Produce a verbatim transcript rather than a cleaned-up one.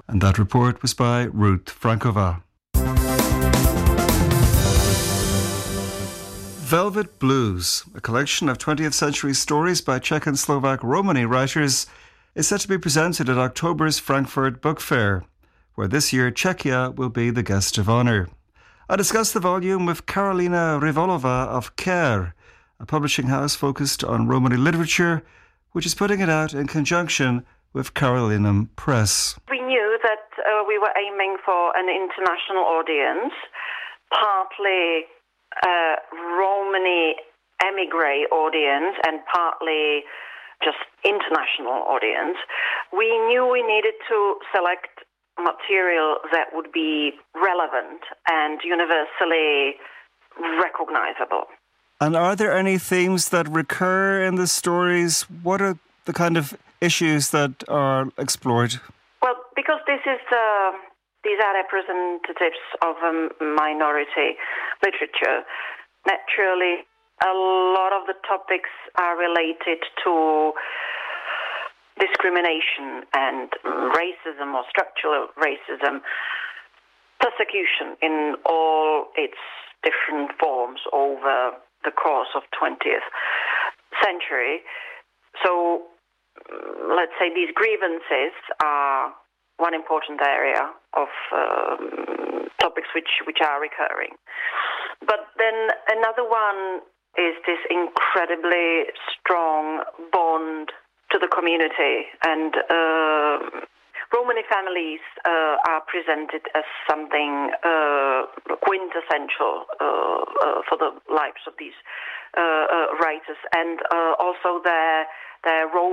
And that report was by Ruth Frankova. Velvet Blues, a collection of twentieth century stories by Czech and Slovak Romani writers, is set to be presented at October's Frankfurt Book Fair, where this year Czechia will be the guest of honour. I discussed the volume with Karolina Rivolova of Care, a publishing house focused on Romani literature, which is putting it out in conjunction with Carolinum Press. We knew that uh, we were aiming for an international audience, partly a Romani emigre audience and partly just international audience. We knew we needed to select material that would be relevant and universally recognizable. And are there any themes that recur in the stories? What are the kind of issues that are explored? Well, because this is uh, these are representatives of a minority literature, naturally a lot of the topics are related to discrimination and racism or structural racism, persecution in all its different forms over the course of twentieth century. So let's say these grievances are one important area of um, topics which, which are recurring. But then another one is this incredibly strong bond to the community, and uh, Romani families uh, are presented as something uh, quintessential uh, uh, for the lives of these uh, uh, writers, and uh, also their their role